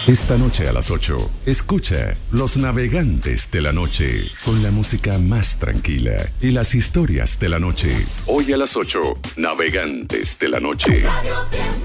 Esta noche a las 8, escucha Los Navegantes de la Noche, con la música más tranquila y las historias de la noche. Hoy a las 8, Navegantes de la Noche. Radio Tiempo.